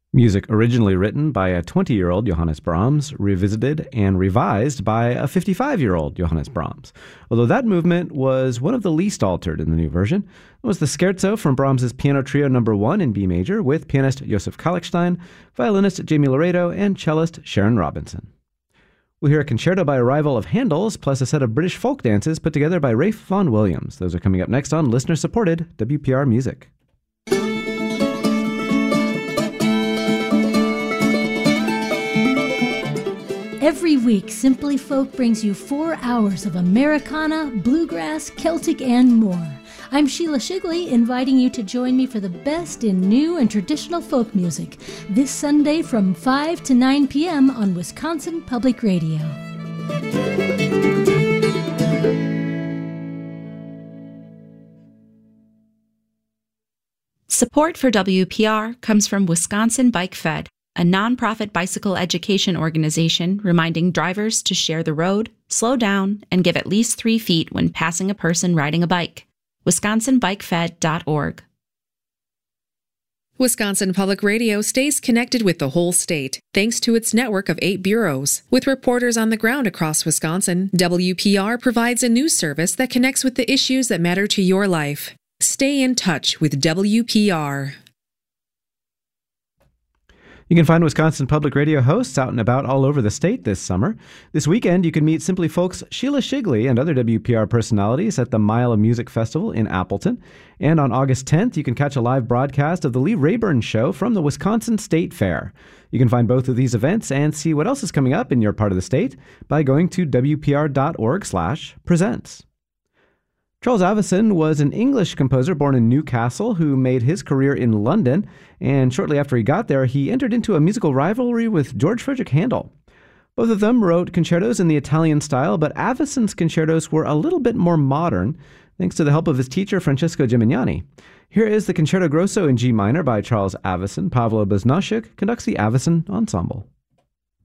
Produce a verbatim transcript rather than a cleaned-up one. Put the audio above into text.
Music originally written by a twenty-year-old Johannes Brahms, revisited and revised by a fifty-five-year-old Johannes Brahms. Although that movement was one of the least altered in the new version. It was the Scherzo from Brahms's Piano Trio Number One in B major with pianist Josef Kalkstein, violinist Jamie Laredo, and cellist Sharon Robinson. We'll hear a concerto by a rival of Handel's, plus a set of British folk dances put together by Rafe Vaughan Williams. Those are coming up next on listener-supported W P R Music. Every week, Simply Folk brings you four hours of Americana, bluegrass, Celtic, and more. I'm Sheila Shigley, inviting you to join me for the best in new and traditional folk music this Sunday from five to nine p.m. on Wisconsin Public Radio. Support for W P R comes from Wisconsin Bike Fed, a nonprofit bicycle education organization reminding drivers to share the road, slow down, and give at least three feet when passing a person riding a bike. wisconsin bike fed dot org. Wisconsin Public Radio stays connected with the whole state, thanks to its network of eight bureaus. With reporters on the ground across Wisconsin, W P R provides a news service that connects with the issues that matter to your life. Stay in touch with W P R. You can find Wisconsin Public Radio hosts out and about all over the state this summer. This weekend, you can meet Simply Folk's Sheila Shigley and other W P R personalities at the Mile of Music Festival in Appleton. And on August tenth, you can catch a live broadcast of the Lee Rayburn Show from the Wisconsin State Fair. You can find both of these events and see what else is coming up in your part of the state by going to w p r dot org slash presents. Charles Avison was an English composer born in Newcastle who made his career in London, and shortly after he got there, he entered into a musical rivalry with George Frederick Handel. Both of them wrote concertos in the Italian style, but Avison's concertos were a little bit more modern, thanks to the help of his teacher, Francesco Gimignani. Here is the Concerto Grosso in G minor by Charles Avison. Pavlo Beznoshik conducts the Avison Ensemble.